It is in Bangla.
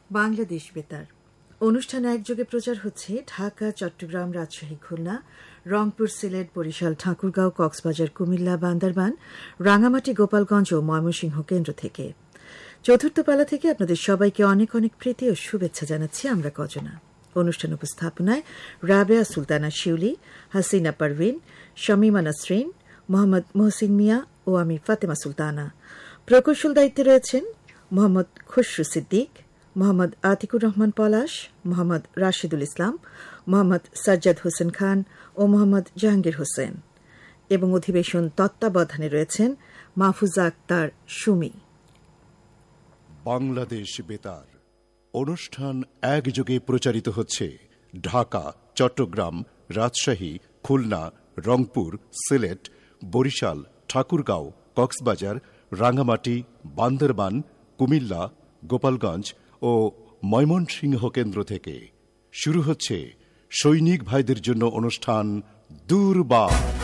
বাংলাদেশ বেতার অনুষ্ঠান একযোগে প্রচার হচ্ছে ঢাকা, চট্টগ্রাম, রাজশাহী, খুলনা, রংপুর, সিলেট, বরিশাল, ঠাকুরগাঁও, কক্সবাজার, কুমিল্লা, বান্দরবান, রাঙামাটি, গোপালগঞ্জ ও ময়মনসিংহ কেন্দ্র থেকে। চতুর্থ পালা থেকে আপনাদের সবাইকে অনেক অনেক প্রীতি ও শুভেচ্ছা জানাচ্ছি আমরা কজনা। অনুষ্ঠান উপস্থাপনায় রাবেয়া সুলতানা শিউলি, হাসিনা পারভিন, শামীমা নাসরিন, মোহাম্মদ মোহসিন মিয়া ও আমি ফাতেমা সুলতানা। প্রকৌশল দায়িত্বে রয়েছেন মোহাম্মদ খুশরু সিদ্দিক, মোহাম্মদ আতিকুর রহমান পলাশ, মোহাম্মদ রাশিদুল ইসলাম, মোহাম্মদ সাজ্জাদ হোসেন খান ও মোহাম্মদ জাহাঙ্গীর হোসেন। এবং অধিবেশন তত্ত্বাবধানে রয়েছেন মাহফুজা আক্তার সুমি। বাংলাদেশ বেতার অনুষ্ঠান একযোগে প্রচারিত হচ্ছে ঢাকা, চট্টগ্রাম, রাজশাহী, খুলনা, রংপুর, সিলেট, বরিশাল, ঠাকুরগাঁও, কক্সবাজার, রাঙামাটি, বান্দরবান, কুমিল্লা, গোপালগঞ্জ ও ময়মনসিংহ কেন্দ্র থেকে। শুরু হচ্ছে সৈনিক ভাইদের জন্য অনুষ্ঠান দূরবার।